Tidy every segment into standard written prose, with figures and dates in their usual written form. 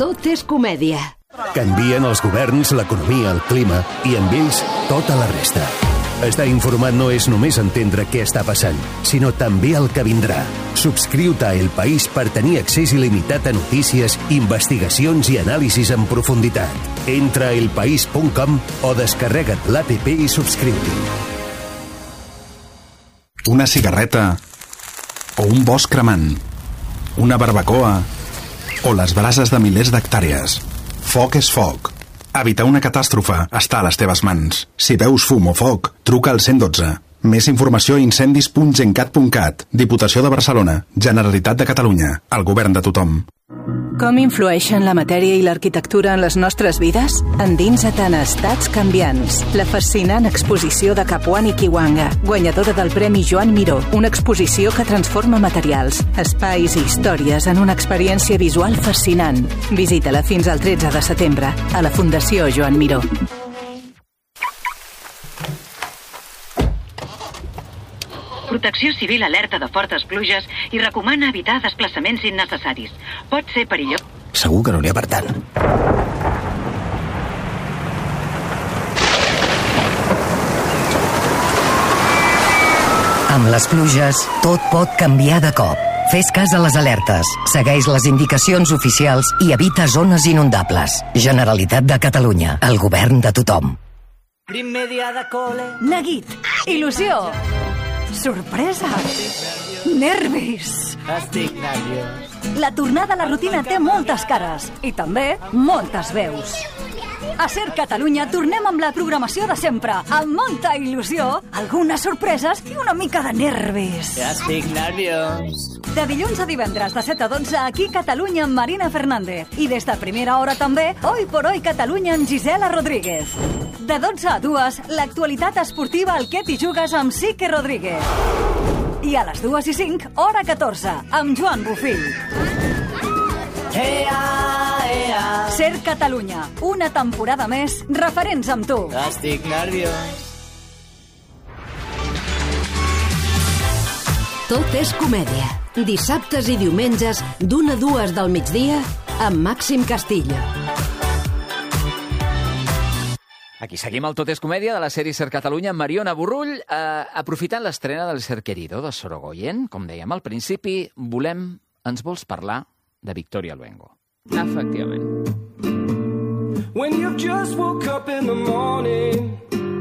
Tot és comèdia. Canvien els governs, l'economia, el clima i amb ells tota la resta. Estar informat no és només entendre què està passant, sinó també el que vindrà. Subscriu-te a El País per tenir accés il·limitat a notícies, investigacions i anàlisis en profunditat. Entra a elpaís.com o descarrega't l'APP i subscriu-t'hi. Una cigarreta o un bosc cremant, una barbacoa o les brases de milers d'hectàrees. Foc és foc. Evitar una catàstrofe està a les teves mans. Si veus fum o foc, truca al 112. Més informació a incendis.gencat.cat. Diputació de Barcelona. Generalitat de Catalunya. El govern de tothom. Com influeixen la matèria i l'arquitectura en les nostres vides? Endinsa't en Estats canviants, la fascinant exposició de Capuani Kiwanga, guanyadora del Premi Joan Miró, una exposició que transforma materials, espais i històries en una experiència visual fascinant. Visita-la fins al 13 de setembre a la Fundació Joan Miró. Protecció Civil alerta de fortes pluges i recomana evitar desplaçaments innecessaris. Pot ser perillós. Segur que no n'hi ha per tant. Amb les pluges, tot pot canviar de cop. Fes cas a les alertes, segueix les indicacions oficials i evita zones inundables. Generalitat de Catalunya, el govern de tothom. Primer dia de col·le. Neguit, il·lusió, sorpresa, nervis. Estic nerviós. La tornada a la rutina té moltes cares i també moltes veus. A Ser Catalunya tornem amb la programació de sempre, amb molta il·lusió, algunes sorpreses i una mica de nervis. Estic nerviós. De dilluns a divendres de 7 a 12 aquí Catalunya amb Marina Fernández. I des de primera hora també Hoy por Hoy Catalunya amb Gisela Rodríguez. De 12 a 2, l'actualitat esportiva al que t'hi jugues amb Sique Rodríguez. I a les 2 i 5, hora 14, amb Joan Bofill. Ser Catalunya, una temporada més, referents amb tu. Estic nerviós. Tot és comèdia. Dissabtes i diumenges, d'1 a 2 del migdia, amb Màxim Castillo. Aquí seguim el Tot és comèdia de la sèrie Ser Catalunya amb Mariona Burrull. Aprofitant l'estrena del Ser Querido de Sorogoyen, com dèiem al principi, ens vols parlar de Victoria Luengo. Efectivament. When you just woke up in the morning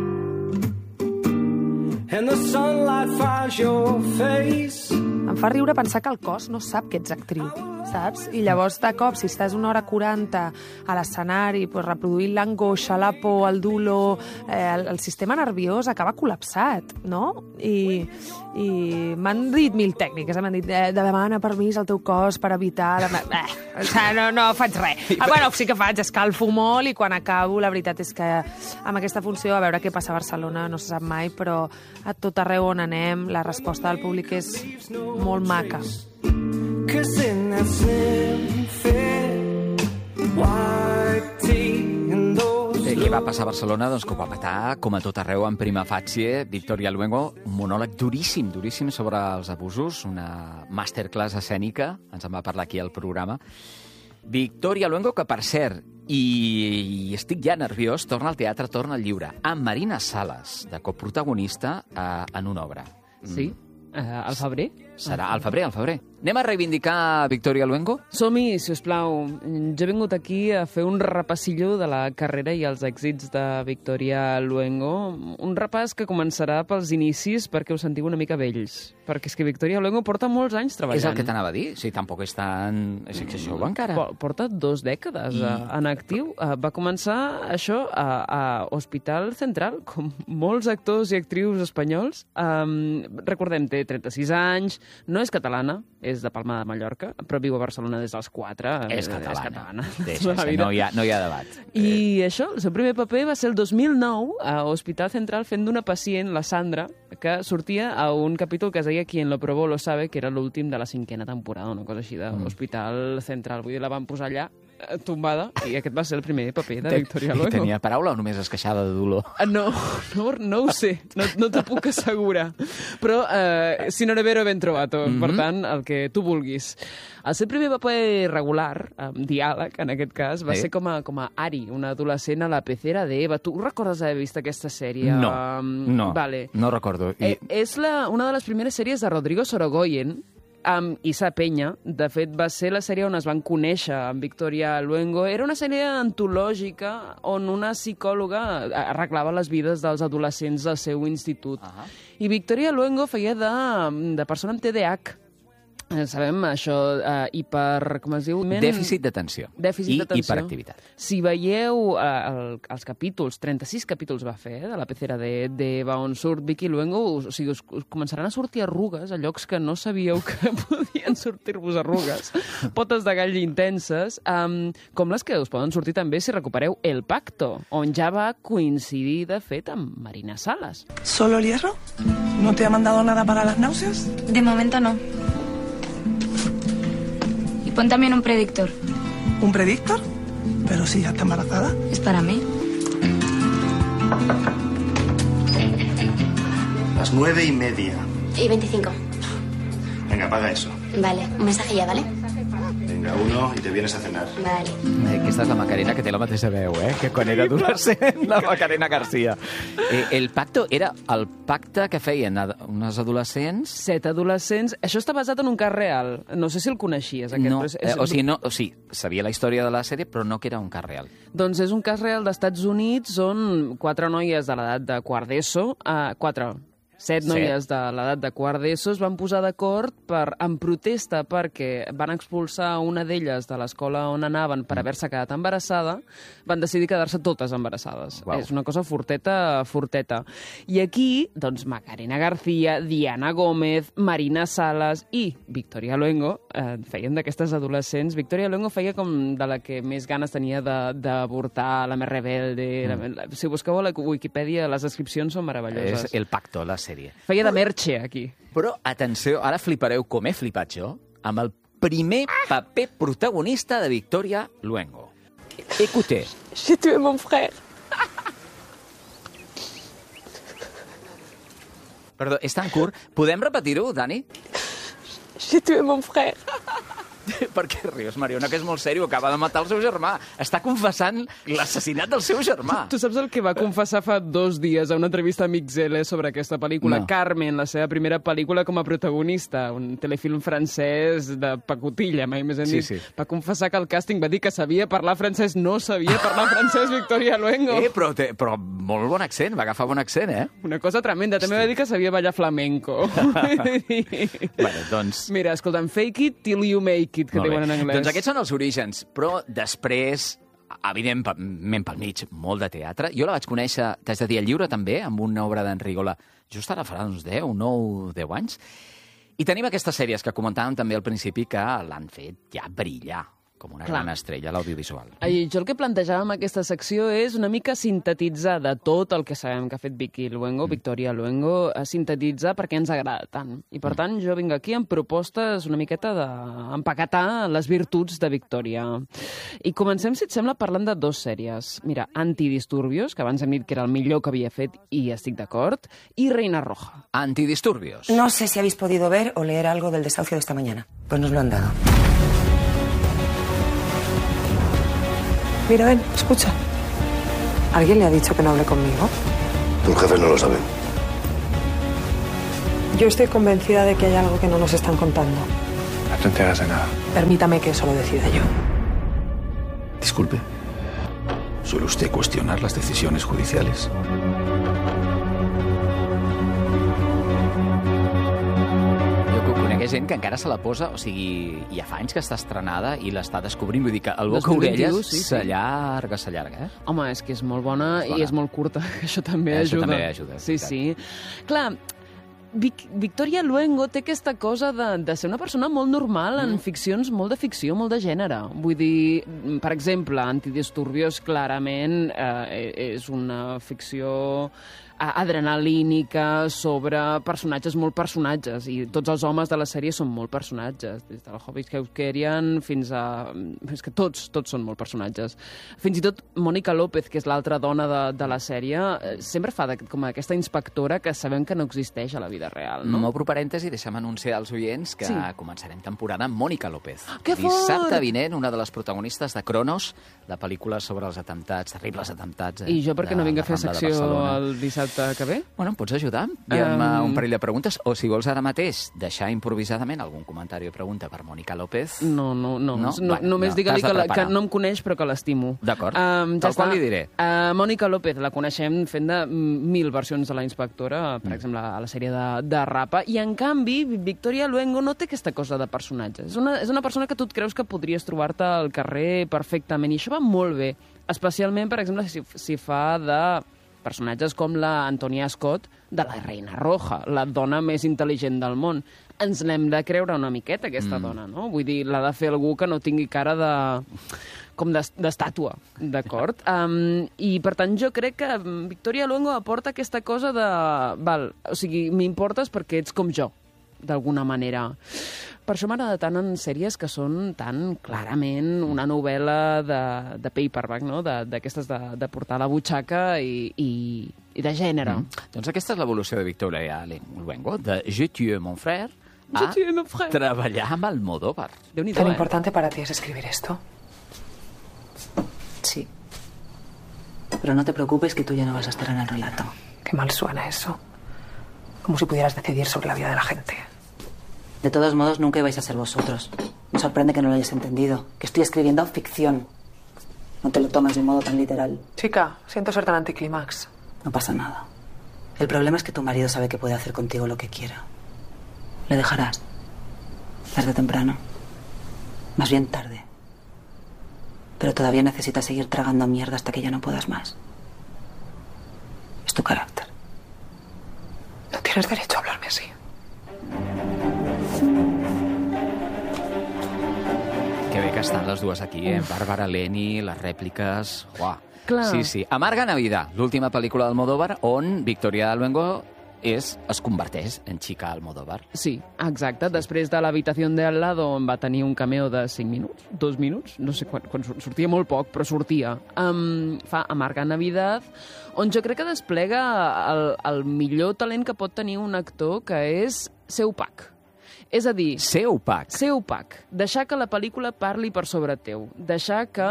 and the sunlight finds your face. Em fa riure pensar que el cos no sap que ets actriu, saps? I llavors, de cop, si estàs 1 hora 40 a l'escenari, pues, reproduint l'angoixa, la por, el dolor, el sistema nerviós acaba col·lapsat, no? I m'han dit 1000 tècniques, m'han dit, demana permís al teu cos per evitar... No faig res. Bueno, sí que faig, escalfo molt i quan acabo, la veritat és que amb aquesta funció, a veure què passa a Barcelona, no se sap mai, però a tot arreu on anem, la resposta del públic és molt maca. Què va passar a Barcelona? Doncs que ho va petar, com a tot arreu, en prima facie. Victoria Luengo, un monòleg duríssim sobre els abusos, una masterclass escènica, ens en va parlar aquí al programa. Victoria Luengo, que per cert, i estic ja nerviós, torna al teatre, torna al lliure, amb Marina Sales, de coprotagonista en una obra. Sí? Al febrer? Serà al febrer. Anem a reivindicar Victoria Luengo? Som-hi, si us plau. Jo he vingut aquí a fer un repassillo de la carrera i els èxits de Victoria Luengo. Un repàs que començarà pels inicis perquè us sentiu una mica vells. Perquè és que Victoria Luengo porta molts anys treballant. És el que t'anava a dir. Sí, tampoc és tan... És jove encara. Porta 2 dècades en actiu. Va començar això a Hospital Central, com molts actors i actrius espanyols. Recordem, té 36 anys, no és catalana, és de Palma de Mallorca, però viu a Barcelona des dels 4. És catalana. No hi ha debat. I això, el seu primer paper va ser el 2009 a Hospital Central fent d'una pacient, la Sandra, que sortia a un capítol que es deia Quien lo probó lo sabe, que era l'últim de la 5ª temporada, una cosa així de Hospital Central. Vull dir, la van posar allà tombada, i aquest va ser el primer paper de Victoria Luengo. I tenia paraula o només es queixava de dolor? No ho sé, no t'ho puc assegurar. Però si no era vero, ben trovato. Per tant, el que tu vulguis. El seu primer paper regular, amb diàleg, en aquest cas, va ser com a Ari, una adolescent a la pecera d'Eva. Tu recordes haver vist aquesta sèrie? No, vale. No recordo. És una de les primeres sèries de Rodrigo Sorogoyen, amb Isa Peña. De fet, va ser la sèrie on es van conèixer amb Victoria Luengo. Era una sèrie antològica on una psicòloga arreglava les vides dels adolescents del seu institut. I Victoria Luengo feia de persona amb TDAH. Sabem això, com es diu? Dèficit d'atenció. Dèficit d'atenció. I hiperactivitat. Si veieu els capítols, 36 capítols va fer, de la pecera d'Eva, on surt Vicky Luengo, o sigui, us començaran a sortir arrugues a llocs que no sabíeu que podien sortir-vos arrugues. Potes de gall intenses, com les que us poden sortir també si recupereu El Pacto, on ja va coincidir, de fet, amb Marina Salas. ¿Solo el hierro? ¿No te ha mandado nada para las náuseas? De momento no. Y pon también un predictor. ¿Un predictor? Pero si ya está embarazada. Es para mí. Las 9:30. Y 25. Venga, apaga eso. Vale, un mensaje ya, ¿vale? Venga, uno y te vienes a cenar. Vale. Aquesta és la Macarena, que té la mateixa veu, que quan era adolescent, la Macarena García. El pacto era el pacte que feien unes adolescents... 7 adolescents. Això està basat en un cas real. No sé si el coneixies, aquest. No, o sigui, sabia la història de la sèrie, però no que era un cas real. Doncs és un cas real d'Estats Units on 4 noies de l'edat de quart d'ESO, 7 noies de l'edat de quart d'ESO es van posar d'acord en protesta perquè van expulsar una d'elles de l'escola on anaven per haver-se quedat embarassada, van decidir quedar-se totes embarassades. Wow. És una cosa forteta. I aquí, doncs, Macarena García, Diana Gómez, Marina Salas i Victoria Luengo feien d'aquestes adolescents. Victoria Luengo feia com de la que més ganes tenia d'avortar, la més rebelde. Si busqueu a la Wikipedia, les descripcions són meravelloses. És El Pacto, la sèrie. Feia de Merche, aquí. Però, atenció, ara flipareu com he flipat jo, amb el primer paper protagonista de Victoria Luengo. Écoutez. J'ai tué mon frère. Perdó, és tan curt. Podem repetir-ho, Dani? J'ai tué mon frère. Per què rius, Mariona, que és molt sèrio? Acaba de matar el seu germà. Està confessant l'assassinat del seu germà. Tu saps el que va confessar fa 2 dies a una entrevista a Mixele sobre aquesta pel·lícula? No. Carmen, la seva primera pel·lícula com a protagonista, un telefilm francès de pacotilla, mai més hem dit. Sí. Va confessar que el càsting va dir que sabia parlar francès. No sabia parlar francès, Victoria Luengo. Però molt bon accent, va agafar bon accent, Una cosa tremenda. També va dir que sabia ballar flamenco. Bueno, doncs... Mira, escolta'm, fake it till you make it, que diuen en anglès. Doncs aquests són els orígens, però després, evidentment pel mig, molt de teatre. Jo la vaig conèixer des de Dia Lliure, també, amb una obra d'en Rigola, just ara farà uns 10 anys. I tenim aquestes sèries que comentàvem també al principi que l'han fet ja brillar com una gran estrella a l'audiovisual. Jo el que plantejava amb aquesta secció és una mica sintetitzar de tot el que sabem que ha fet Vicky Luengo, Victoria Luengo, sintetitzar perquè ens agrada tant. I per tant jo vinc aquí amb propostes una miqueta d'empaquetar les virtuts de Victoria. I comencem, si et sembla, parlant de 2 sèries. Mira, Antidisturbios, que abans hem dit que era el millor que havia fet i estic d'acord, i Reina Roja. Antidisturbios. No sé si habéis podido ver o leer algo del desahucio de esta mañana. Pues nos lo han dado. Mira, ven, escucha. ¿Alguien le ha dicho que no hable conmigo? Tus jefes no lo saben. Yo estoy convencida de que hay algo que no nos están contando. No te enteras de nada. Permítame que eso lo decida yo. Disculpe. ¿Suele usted cuestionar las decisiones judiciales? Hi ha gent que encara se la posa, o sigui, ja fa anys que està estrenada i l'està descobrint, vull dir que el Boca Orelles s'allarga, Home, és que és molt bona i és molt curta, això també ajuda. Això també ajuda. Sí. Clar, Victoria Luengo té aquesta cosa de ser una persona molt normal en ficcions, molt de ficció, molt de gènere. Vull dir, per exemple, Antidisturbios clarament és una ficció adrenalínica, sobre personatges molt personatges, i tots els homes de la sèrie són molt personatges, des del Hobbit Keuskerian fins a... És que tots són molt personatges. Fins i tot Mònica López, que és l'altra dona de la sèrie, sempre fa com aquesta inspectora que sabem que no existeix a la vida real, no? M'obro parèntesi, deixa'm anunciar als oients que començarem temporada amb Mònica López. Que fort! Dissabte vinent, una de les protagonistes de Cronos, la pel·lícula sobre els atemptats, terribles atemptats. I jo per què no vinc a fer secció el dissabte que ve? Bueno, em pots ajudar? Hi ha un parell de preguntes, o si vols ara mateix deixar improvisadament algun comentari o pregunta per Mònica López... No, només digue-li que no em coneix però que l'estimo. D'acord, tal qual li diré. Mònica López la coneixem fent de 1000 versions de la inspectora, per exemple, a la sèrie de Rapa, i en canvi Victoria Luengo no té aquesta cosa de personatges. És una persona que tu et creus que podries trobar-te al carrer perfectament, i això va molt bé, especialment, per exemple, si fa de personatges com la Antonia Scott de la Reina Roja, la dona més intel·ligent del món. Ens l'hem de creure una miqueta, aquesta dona, no? Vull dir, l'ha de fer algú que no tingui cara d'estàtua, d'acord? I, per tant, jo crec que Victoria Luengo aporta aquesta cosa de... o sigui, m'importes perquè ets com jo, d'alguna manera. Per això m'agrada tant en sèries que són tan clarament una novel·la de paperback, no? D'aquestes de portar a la butxaca i de gènere. Doncs aquesta és l'evolució de Victoria Luengo, de Je tue mon frère a treballar amb Almodóvar. ¿Tan importante para ti es escribir esto? Sí. Pero no te preocupes que tú ya no vas a estar en el relato. Qué mal suena eso. Como si pudieras decidir sobre la vida de la gente. De todos modos, nunca ibais a ser vosotros. Me sorprende que no lo hayas entendido. Que estoy escribiendo ficción. No te lo tomes de un modo tan literal. Chica, siento ser tan anticlímax. No pasa nada. El problema es que tu marido sabe que puede hacer contigo lo que quiera. Le dejarás. Tarde o temprano. Más bien tarde. Pero todavía necesitas seguir tragando mierda hasta que ya no puedas más. Es tu carácter. No tienes derecho a hablarme así. Que bé que estan les dues aquí, Bàrbara Leni, les rèpliques... Uah. Clar. Sí. Amarga Navidad, l'última pel·lícula d'Almodóvar, on Victoria Luengo es converteix en xica Almodóvar. Sí, exacte. Després de l'habitació de al lado va tenir un cameo de 5 minuts, 2 minuts, no sé quan sortia molt poc, però sortia. Fa Amarga Navidad, on jo crec que desplega el millor talent que pot tenir un actor, que és ser opac. És a dir... Ser opac. Ser opac. Deixar que la pel·lícula parli per sobre teu. Deixar que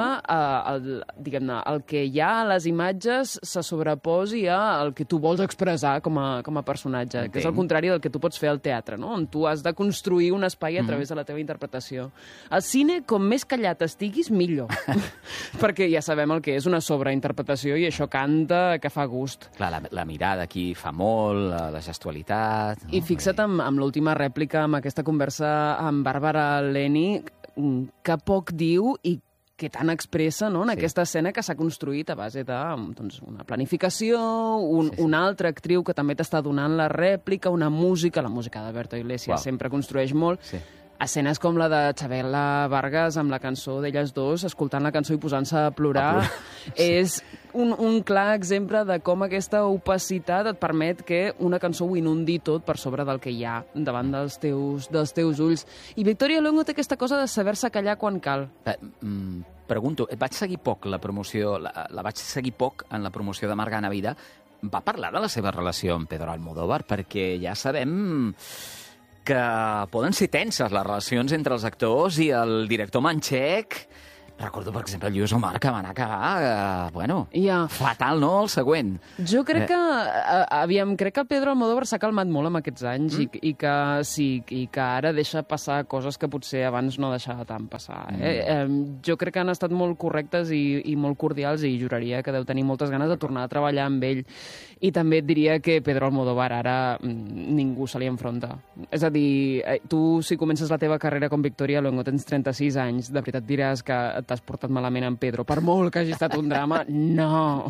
el que hi ha a les imatges se sobreposi al que tu vols expressar com a personatge. Entenc. Que és el contrari del que tu pots fer al teatre, no? On tu has de construir un espai a través de la teva interpretació. Al cine, com més callat estiguis, millor. Perquè ja sabem el que és una sobreinterpretació i això canta que fa gust. Clar, la mirada aquí fa molt, la gestualitat... I fixa't amb l'última rèplica, amb aquesta conversa amb Bàrbara Leni, que poc diu i que tant expressa, no?, en aquesta escena que s'ha construït a base de una planificació, una altra actriu que també t'està donant la rèplica, una música, la música d'Alberto Iglesias sempre construeix molt. Sí. Escenes com la de Chabela Vargas amb la cançó d'elles dos, escoltant la cançó i posant-se a plorar. És un clar exemple de com aquesta opacitat et permet que una cançó ho inundi tot per sobre del que hi ha davant dels teus ulls. I Victoria Luengo té aquesta cosa de saber-se callar quan cal. Pregunto, vaig seguir poc la promoció, la vaig seguir poc en la promoció de Amarga Navidad. Va parlar de la seva relació amb Pedro Almodóvar? Perquè ja sabem que poden ser tenses les relacions entre els actors i el director manxec. Recordo, per exemple, el Lluís Omar, que va anar a acabar, fatal, no?, el següent. Jo crec crec que el Pedro Almodóvar s'ha calmat molt amb aquests anys i que ara deixa passar coses que potser abans no deixava tant passar. Jo crec que han estat molt correctes i molt cordials i juraria que deu tenir moltes ganes de tornar a treballar amb ell. I també et diria que Pedro Almodóvar ara ningú se li enfronta. És a dir, tu si comences la teva carrera com Victoria Luengo, tens 36 anys, de veritat diràs que t'has portat malament amb Pedro. Per molt que hagi estat un drama, no.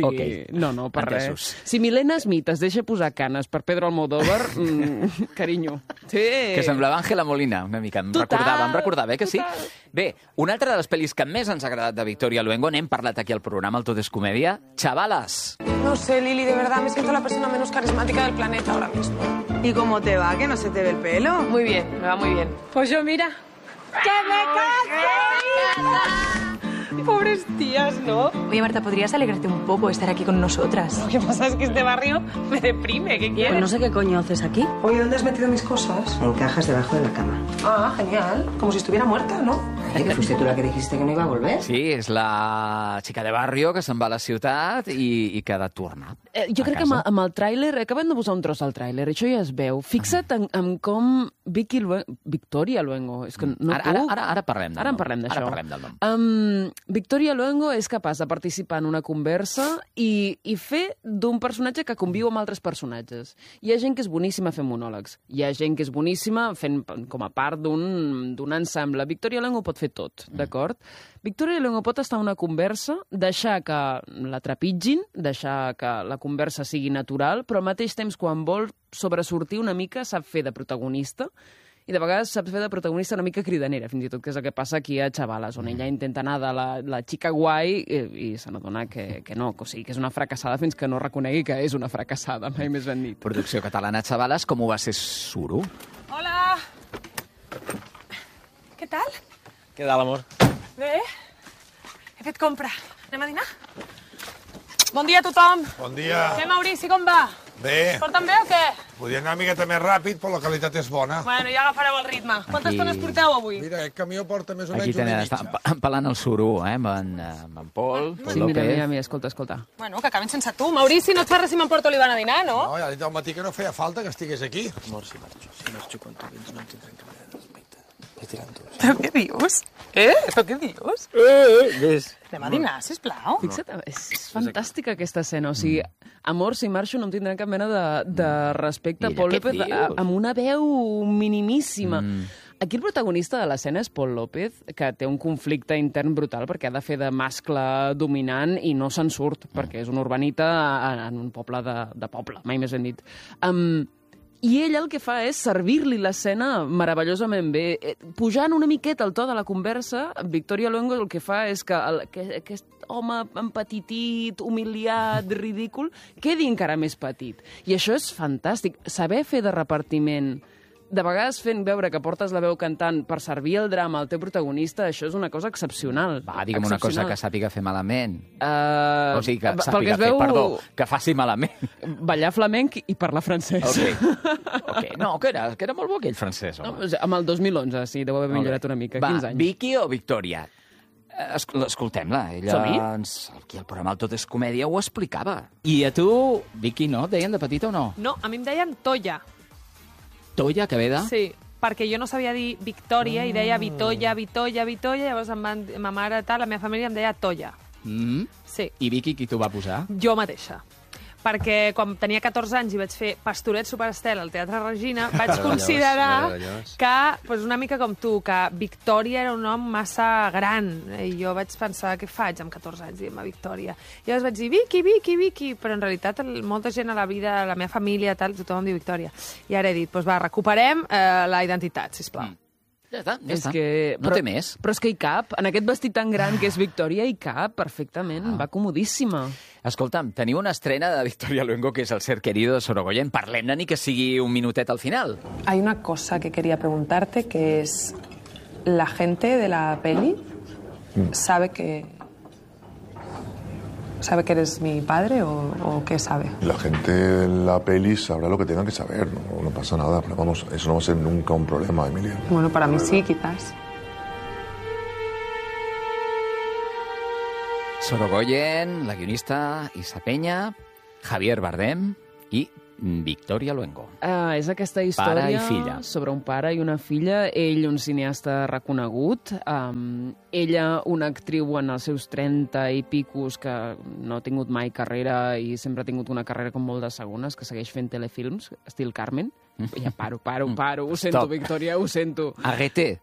No, per res. Si Milena Smith es deixa posar canes per Pedro Almodóvar, carinyo. Sí. Que semblava Ángela Molina, una mica. Em recordava, que sí? Bé, una altra de les pel·lis que més ens ha agradat de Victoria Luengo, n'hem parlat aquí al programa, el Tot és Comèdia, Chavalas. No sé, Lili, de verdad me siento la persona menos carismática del planeta ahora mismo. ¿Y cómo te va? ¿Que no se te ve el pelo? Muy bien, me va muy bien. Pues yo, mira... ¡Que me case! Pobres tías, ¿no? Oye, Marta, ¿podrías alegrarte un poco de estar aquí con nosotras? Lo que pasa es que este barrio me deprime. ¿Qué quieres? Pues no sé qué coño haces aquí. Oye, ¿dónde has metido mis cosas? En cajas debajo de la cama. Ah, genial. Como si estuviera muerta, ¿no? Que fuiste tú la que dijiste que no iba a volver. Sí, és la xica de barrio que se'n va a la ciutat i que ha de tornar Jo crec que amb el tràiler, acabem de posar un tros al tràiler, això ja es veu. Fixa't en com Victoria Luengo... És que no Ara parlem del nom. Ara en parlem d'això. Ara parlem del nom. Victoria Luengo és capaç de participar en una conversa i fer d'un personatge que conviu amb altres personatges. Hi ha gent que és boníssima fent monòlegs. Hi ha gent que és boníssima fent com a part d'un ensemble. Victoria Luengo pot fer tot, d'acord? Victoria Luengo pot estar en una conversa, deixar que la trepitgin, deixar que la conversa sigui natural, però al mateix temps, quan vol sobresortir una mica, sap fer de protagonista, i de vegades sap fer de protagonista una mica cridanera, fins i tot, que és el que passa aquí a Xavales, on ella intenta anar de la xica guai i se n'adona que no, o sigui, que és una fracassada fins que no reconegui que és una fracassada, mai més ben dit. Producció catalana Xavales, com ho va ser Suro? Hola! Què tal? Què tal, amor? Bé. He fet compra. Anem a dinar? Bon dia a tothom. Bon dia. Què, Maurici, com va? Bé. Porten bé o què? Podria anar una miqueta més ràpid, però la qualitat és bona. Bueno, ja agafareu el ritme. Quantes tones porteu avui? Mira, aquest camió porta més o menys Aquí una està mitja. empalant el Suro, amb en Pol Sí, López. mira, escolta. Bueno, que acaben sense tu. Maurici, no et fa res si m'emporto l'Ivan a dinar, no? No, ja he dit al matí que no feia falta que estigués aquí. Amor, si marxo quan tu vens no em tindrem cap mena de respecte. Vaig tirant tu. Però què dius? Però què dius? Ves. Anem a dinar, sisplau. Fixa't, és fantàstica aquesta escena, o sigui, amor, si marxo no em tindran cap mena de respecte. Mira, Paul què López dius? amb una veu minimíssima. Aquí el protagonista de l'escena és Paul López, que té un conflicte intern brutal perquè ha de fer de mascle dominant i no se'n surt, perquè és un urbanita en un poble de poble, mai més ben dit. I ell el que fa és servir-li l'escena meravellosament bé. Pujant una miqueta el to de la conversa, Victoria Luengo el que fa és que aquest home empetitit, humiliat, ridícul, quedi encara més petit. I això és fantàstic. Saber fer de repartiment, de vegades fent veure que portes la veu cantant per servir el drama al teu protagonista, això és una cosa excepcional. Va, digue'm una cosa que sàpiga fer malament. O sigui, que pel que sàpiga es fer, veu- perdó, que faci malament. Ballar flamenc i parlar francès. Ok. No, que era molt bo aquell francès, No, home. amb el 2011, sí, deu haver millorat una mica, 15 anys. Vicky o Victoria? Escoltem-la. Som-hi? Ella, aquí al programa El Tot és Comèdia ho explicava. I a tu, Vicky, no? Et deien de petita o no? No, a mi em deien Toya. Toya, que ve de? Sí, perquè jo no sabia dir Victòria i deia Vitolla, llavors ma mare, la meva família em deia Toya. Sí. I Vicky, qui t'ho va posar? Jo mateixa. Perquè quan tenia 14 anys i vaig fer Pastoret Superestel al Teatre Regina, vaig considerar que, una mica com tu, que Victòria era un nom massa gran. I jo vaig pensar, què faig amb 14 anys dient-me Victòria? I llavors vaig dir Vicky, però en realitat molta gent a la vida, la meva família, tothom em diu Victòria. I ara he dit, recuperem la identitat, sisplau. Ja està. No té més. Però és que hi cap, en aquest vestit tan gran que és Victòria, hi cap perfectament, va comodíssima. Escolta'm, teniu una estrena de Victoria Luengo, que és El ser querido de Sorogoyen. Parlem-ne ni que sigui un minutet al final. Hay una cosa que quería preguntarte, que es, ¿la gente de la peli sabe que eres mi padre o qué sabe? La gente de la peli sabrá lo que tenga que saber, no pasa nada, pero vamos, eso no va a ser nunca un problema, Emilia. Bueno, para mí sí, quizás. Sorogoyen, la guionista Isa Peña, Javier Bardem i Victoria Luengo. És aquesta història Pare i filla. sobre un pare i una filla, ell un cineasta reconegut, ella una actriu en els seus 30 i picos que no ha tingut mai carrera i sempre ha tingut una carrera com molt de segones, que segueix fent telefilms, estil Carmen. Ja paro, ho sento, Stop. Victòria, ho sento. Arrete.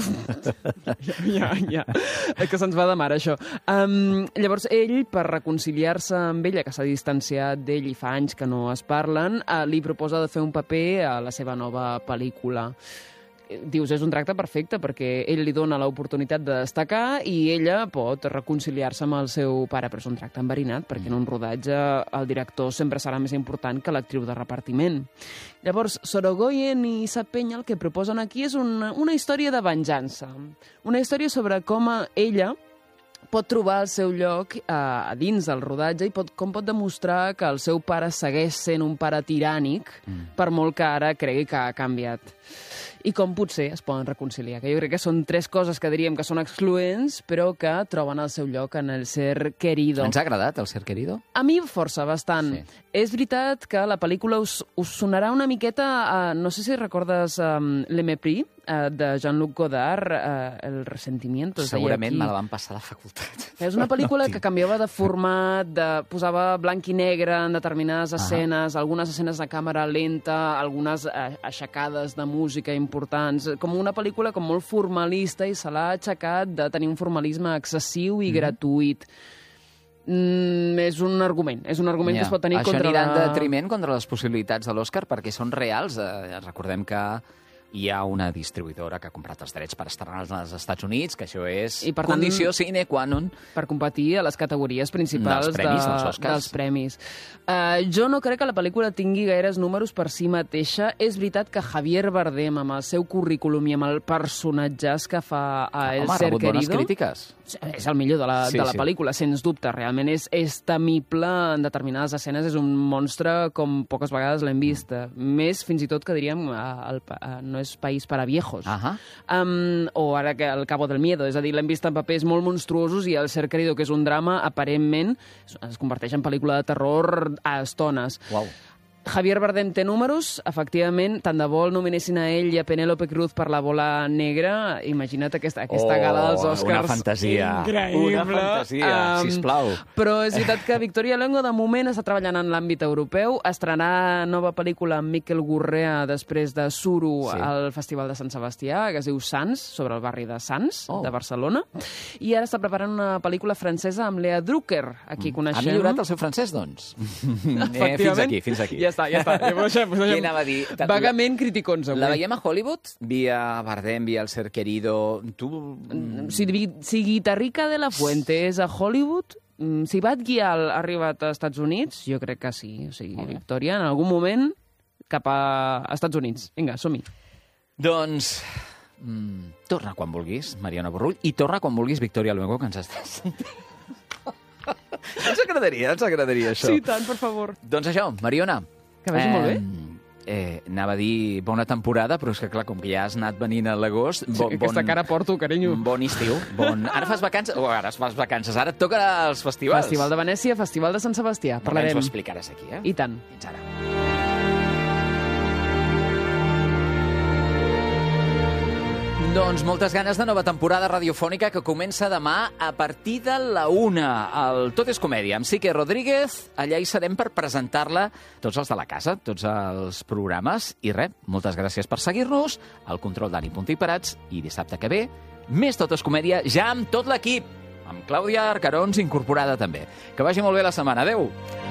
Ja. Que se'ns va de mare, això. Llavors, ell, per reconciliar-se amb ella, que s'ha distanciat d'ell i fa anys que no es parlen, li proposa de fer un paper a la seva nova pel·lícula. dius, és un tracte perfecte, perquè ell li dona l'oportunitat de destacar i ella pot reconciliar-se amb el seu pare, però és un tracte enverinat, perquè en un rodatge el director sempre serà més important que l'actriu de repartiment. Llavors, Sorogoyen i Sapenya el que proposen aquí és una història de venjança. Una història sobre com ella pot trobar el seu lloc a dins del rodatge i com pot demostrar que el seu pare segueix sent un pare tirànic, per molt que ara cregui que ha canviat. I com potser es poden reconciliar, que jo crec que són 3 coses que diríem que són excloents, però que troben el seu lloc en el Ser Querido. Ens ha agradat el Ser Querido? A mi força, bastant. Sí. És veritat que la pel·lícula us sonarà una miqueta, no sé si recordes Le Mépris, de Jean-Luc Godard, El Resentimiento. Segurament me la van passar a la facultat. És una pel·lícula que canviava de format, posava blanc i negre en determinades escenes, algunes escenes de càmera lenta, algunes aixecades de música importants, com una pel·lícula com molt formalista i se l'ha aixecat de tenir un formalisme excessiu i gratuït. És un argument que es pot tenir contra... Això anirà en detriment contra les possibilitats de l'Oscar perquè són reals. Recordem que hi ha una distribuïdora que ha comprat els drets per estrenar als Estats Units, que això és condició sine qua non. Per competir a les categories principals dels premis. Jo no crec que la pel·lícula tingui gaires números per si mateixa. És veritat que Javier Bardem, amb el seu currículum i amb el personatges que fa a El Ser Querido... Ha rebut bones crítiques. És el millor de la pel·lícula, sens dubte. Realment és temible en determinades escenes. És un monstre com poques vegades l'hem vist. Més, fins i tot, que diríem... No és País para viejos. O ara que El Cabo del Miedo. És a dir, l'hem vist en papers molt monstruosos i El Ser Querido, que és un drama, aparentment, es converteix en pel·lícula de terror a estones. Uau. Javier Bardem té números, efectivament, tant de bo el nominessin a ell i a Penélope Cruz per La Bola Negra. Imagina't aquesta gala dels Oscars. Una fantasia. Increïble. Una fantasia, sisplau. Però és veritat que Victoria Luengo, de moment, està treballant en l'àmbit europeu. Estrenarà nova pel·lícula amb Miquel Gurrea després de Suro al Festival de Sant Sebastià, que es diu Sants, sobre el barri de Sants, de Barcelona. I ara està preparant una pel·lícula francesa amb Lea Drucker. Aquí coneixem... Ha millorat el seu francès, doncs? Fins aquí. Ja està. Què anava a dir? Vagament criticons, avui. La veiem a Hollywood? Via Bardem, via El Ser Querido... Si Guitarrica de la Fuente és a Hollywood, si Batgirl ha arribat als Estats Units, jo crec que sí. O sigui, Victoria, en algun moment, cap a Estats Units. Vinga, som-hi. Doncs... torna quan vulguis, Mariona Borrull, i torna quan vulguis, Victoria Luengo, que ens estàs... Ens agradaria això. Sí, tant, per favor. Doncs això, Mariona. Que vagi molt bé. Anava a dir bona temporada, però és que, clar, com que ja has anat venint a l'agost... Aquesta cara porto, carinyo. Bon estiu. Ara fas vacances. Ara et toca els festivals. Festival de Venècia, Festival de Sant Sebastià. Parlarem. Ens ho explicaràs aquí, I tant. Fins ara. Doncs moltes ganes de nova temporada radiofònica que comença demà a partir de la 1. El Tot és Comèdia amb Sique Rodríguez. Allà hi serem per presentar-la tots els de la casa, tots els programes. I res, moltes gràcies per seguir-nos. El control Dani Puntí Parats. I dissabte que ve, més Tot és Comèdia, ja amb tot l'equip. Amb Clàudia Arcarons incorporada també. Que vagi molt bé la setmana. Adéu!